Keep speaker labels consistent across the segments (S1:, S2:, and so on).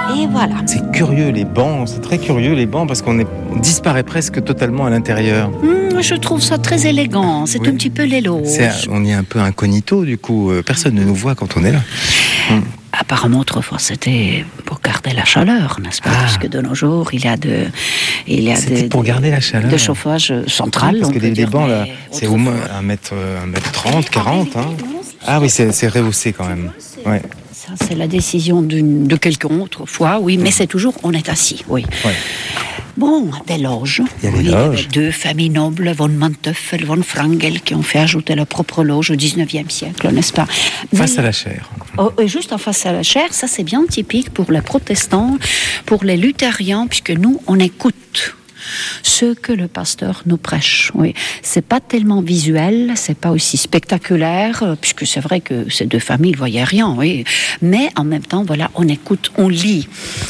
S1: Et voilà.
S2: C'est curieux les bancs, c'est très curieux les bancs parce on disparaît presque totalement à l'intérieur.
S1: Je trouve ça très élégant, c'est un petit peu l'éloge.
S2: On est un peu incognito du coup, personne ne nous voit quand on est là.
S1: Apparemment, autrefois, c'était pour garder la chaleur, n'est-ce pas? Puisque de nos jours,
S2: c'était pour garder la chaleur.
S1: De chauffage central.
S2: Parce que les bancs, là, c'est au moins 1m30, 40. Hein. Ah oui, c'est rehaussé quand même. Ouais.
S1: Ça, c'est la décision de quelqu'un autrefois, oui, mais c'est toujours, on est assis, oui. Ouais. Bon, des loges.
S2: Il y a des loges.
S1: Deux familles nobles, von Manteuffel, von Wrangel, qui ont fait ajouter leur propre loge au XIXe siècle, n'est-ce pas?
S2: Face à la chaire.
S1: Et juste en face à la chaire, ça c'est bien typique pour les protestants, pour les luthériens, puisque nous, on écoute ce que le pasteur nous prêche. Oui, c'est pas tellement visuel, c'est pas aussi spectaculaire, puisque c'est vrai que ces deux familles ne voyaient rien, oui. Mais en même temps, voilà, on écoute, on lit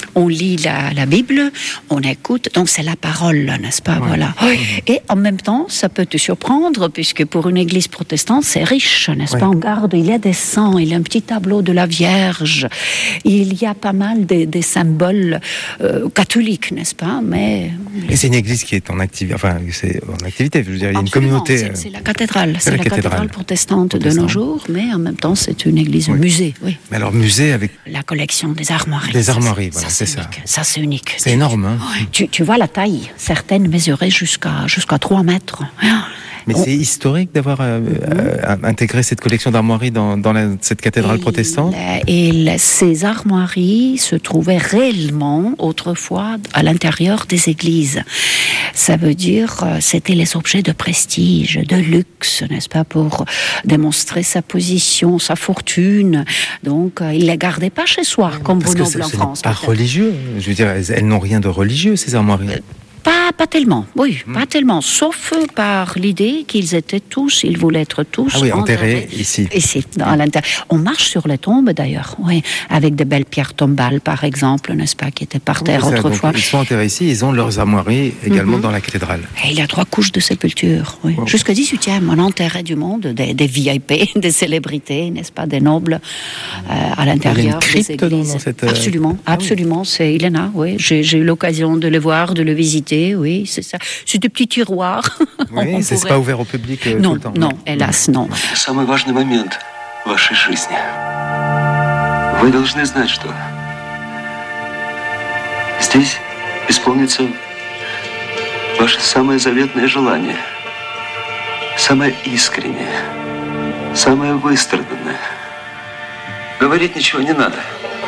S1: la Bible, on écoute, donc c'est la parole, n'est-ce pas, ouais. Voilà. Oui. Et en même temps, ça peut te surprendre, puisque pour une église protestante, c'est riche, n'est-ce pas? On garde, il y a des saints, il y a un petit tableau de la Vierge, il y a pas mal des symboles catholiques, n'est-ce pas? Mais
S2: c'est une église qui est en activité, je veux dire, il y a une communauté.
S1: C'est la cathédrale, c'est la cathédrale protestante de nos jours, mais en même temps, c'est une église musée. Oui.
S2: Mais alors, musée avec
S1: la collection des armoiries.
S2: Des armoiries, voilà, c'est ça.
S1: Ça, c'est unique.
S2: C'est énorme, hein.
S1: Tu vois la taille, certaines mesuraient jusqu'à 3 mètres.
S2: Mais c'est historique d'avoir intégré cette collection d'armoiries dans cette cathédrale protestante.
S1: Ces armoiries se trouvaient réellement autrefois à l'intérieur des églises. Ça veut dire c'était les objets de prestige, de luxe, n'est-ce pas, pour démontrer sa position, sa fortune. Donc il les gardait pas chez soi comme vos nobles en France.
S2: Pas religieux. Je veux dire, elles n'ont rien de religieux, ces armoiries.
S1: Pas tellement, oui, pas tellement, sauf par l'idée qu'ils voulaient être tous
S2: enterrés ici.
S1: À l'intérieur. On marche sur les tombes d'ailleurs, oui, avec de belles pierres tombales par exemple, n'est-ce pas, qui étaient par terre autrefois.
S2: Donc, ils sont enterrés ici, ils ont leurs armoiries également dans la cathédrale.
S1: Et il y a 3 couches de sépulture, oui. Jusqu'au 18e, on enterrait du monde, des VIP, des célébrités, n'est-ce pas, des nobles à l'intérieur des églises.
S2: Dans cette...
S1: Absolument, il y en a, oui. J'ai eu l'occasion de le voir, de le visiter. Oui, c'est ça. C'est des petits tiroirs.
S2: Oui, c'est pas ouvert au public tout le temps.
S1: Non, hélas, non.
S3: Самый важный момент в вашей жизни. Вы должны знать, что здесь исполнится ваше самое заветное желание, самое искреннее, самое выстраданное. Говорить ничего не надо.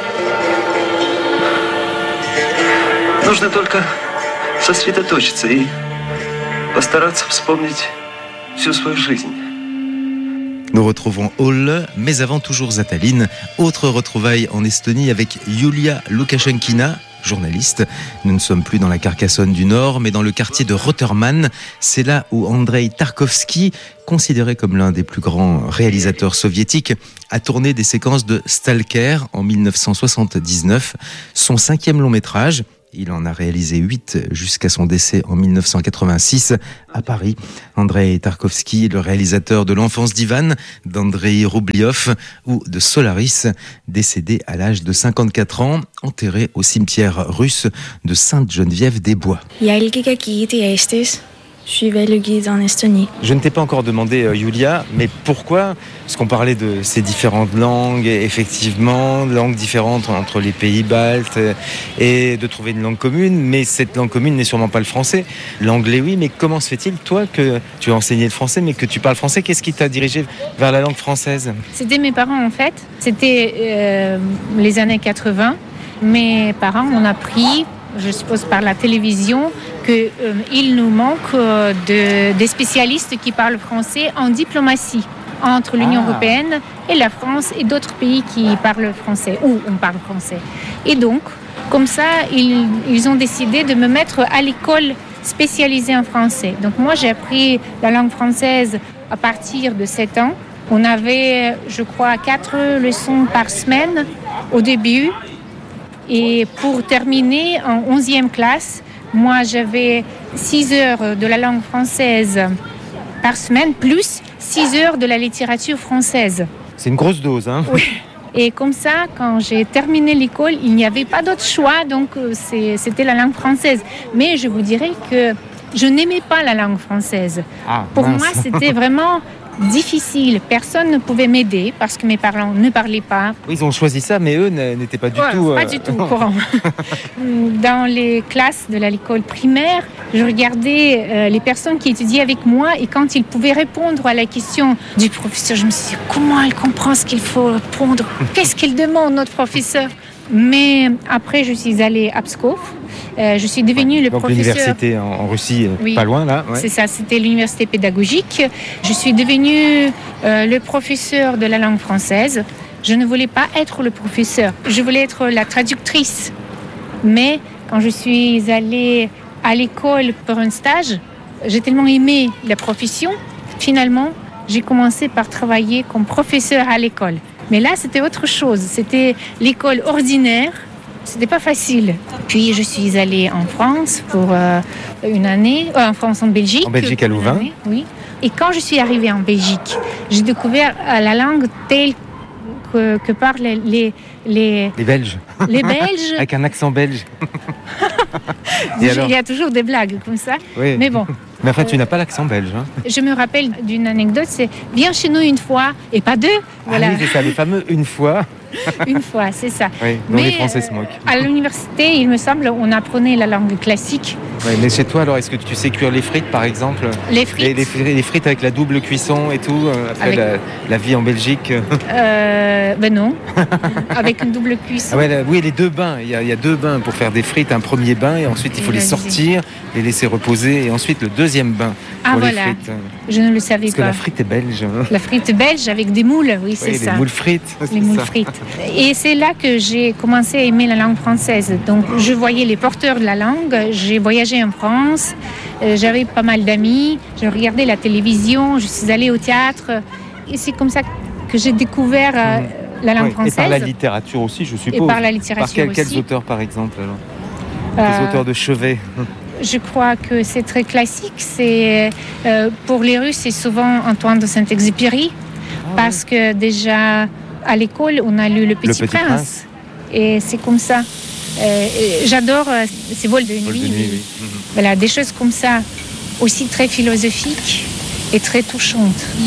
S3: Нужно только сосредоточиться и постараться вспомнить всю свою жизнь.
S2: Nous retrouvons Olle, mais avant toujours à Tallinn. Autre retrouvaille en Estonie avec Julia Lukashenkina, journaliste. Nous ne sommes plus dans la Carcassonne du Nord, mais dans le quartier de Roterman. C'est là où Andrei Tarkovsky, considéré comme l'un des plus grands réalisateurs soviétiques, a tourné des séquences de Stalker en 1979, son 5e long métrage. Il en a réalisé 8 jusqu'à son décès en 1986 à Paris. Andrei Tarkovsky, le réalisateur de L'Enfance d'Ivan, d'Andrei Roubliov ou de Solaris, décédé à l'âge de 54 ans, enterré au cimetière russe de Sainte-Geneviève-des-Bois.
S4: Je suis veille le guide en Estonie.
S2: Je ne t'ai pas encore demandé, Julia, mais pourquoi? Parce qu'on parlait de ces différentes langues, effectivement, langues différentes entre les pays baltes, et de trouver une langue commune, mais cette langue commune n'est sûrement pas le français. L'anglais, oui, mais comment se fait-il, toi, que tu as enseigné le français, mais que tu parles français? Qu'est-ce qui t'a dirigé vers la langue française?
S5: C'était mes parents, en fait. C'était les années 80. Mes parents ont appris, je suppose par la télévision, qu'il nous manque des spécialistes qui parlent français en diplomatie entre l'Union européenne et la France et d'autres pays qui parlent français, où on parle français. Et donc, comme ça, ils ont décidé de me mettre à l'école spécialisée en français. Donc moi, j'ai appris la langue française à partir de 7 ans. On avait, je crois, 4 leçons par semaine au début. Et pour terminer en 11e classe, moi j'avais 6 heures de la langue française par semaine, plus 6 heures de la littérature française.
S2: C'est une grosse dose, hein?
S5: Oui, Et comme ça, quand j'ai terminé l'école, il n'y avait pas d'autre choix, donc c'était la langue française. Mais je vous dirais que je n'aimais pas la langue française. Pour moi, c'était vraiment difficile. Personne ne pouvait m'aider parce que mes parents ne parlaient pas.
S2: Ils ont choisi ça, mais eux n'étaient pas du tout...
S5: Pas du tout au courant. Dans les classes de l'école primaire, je regardais les personnes qui étudiaient avec moi et quand ils pouvaient répondre à la question du professeur, je me suis dit, comment elle comprend ce qu'il faut répondre? Qu'est-ce qu'il demande, notre professeur? Mais après, je suis allée à Pskov. Je suis devenue le professeur...
S2: l'université en Russie, oui, pas loin là. Ouais.
S5: C'est ça, c'était l'université pédagogique. Je suis devenue le professeur de la langue française. Je ne voulais pas être le professeur, je voulais être la traductrice. Mais quand je suis allée à l'école pour un stage, j'ai tellement aimé la profession. Finalement, j'ai commencé par travailler comme professeur à l'école. Mais là, c'était autre chose. C'était l'école ordinaire. C'était pas facile. Puis, je suis allée en France pour une année. En Belgique. En
S2: Belgique, à Louvain.
S5: Oui. Et quand je suis arrivée en Belgique, j'ai découvert la langue telle que parlent les
S2: Belges.
S5: Les Belges.
S2: Avec un accent belge.
S5: Il y a toujours des blagues comme ça.
S2: Oui.
S5: Mais bon.
S2: Mais enfin, tu n'as pas l'accent belge. Hein.
S5: Je me rappelle d'une anecdote, c'est « Viens chez nous une fois et pas deux ».
S2: Voilà. Ah oui, c'est ça, les fameux « une fois ».
S5: Une fois, c'est ça.
S2: Oui, dont les Français se moquent.
S5: À l'université, il me semble, on apprenait la langue classique.
S2: Oui, mais chez toi, alors, est-ce que tu sais cuire les frites, par exemple?
S5: Les frites
S2: les frites avec la double cuisson et tout, après la vie en Belgique?
S5: Ben non, avec une double cuisson.
S2: Ah ouais, oui, les deux bains. Il y a deux bains pour faire des frites. Un premier bain et ensuite, il faut les sortir, les laisser reposer. Et ensuite, le deuxième bain pour les frites.
S5: Je ne le savais
S2: pas. Parce que la frite est belge.
S5: La frite belge avec des moules, oui, c'est ça.
S2: Les moules frites.
S5: Les moules frites. Et c'est là que j'ai commencé à aimer la langue française. Donc, je voyais les porteurs de la langue. J'ai voyagé en France. J'avais pas mal d'amis. Je regardais la télévision. Je suis allée au théâtre. Et c'est comme ça que j'ai découvert la langue française.
S2: Et par la littérature aussi, je suppose.
S5: Et par la littérature aussi.
S2: Quels auteurs, par exemple, alors? Les auteurs de chevet.
S5: Je crois que c'est très classique. C'est, pour les Russes, c'est souvent Antoine de Saint-Exupéry. Parce que déjà... À l'école, on a lu Le Petit Prince. Et c'est comme ça. J'adore ces vols de nuit.
S2: Oui.
S5: Voilà, des choses comme ça, aussi très philosophiques et très touchantes.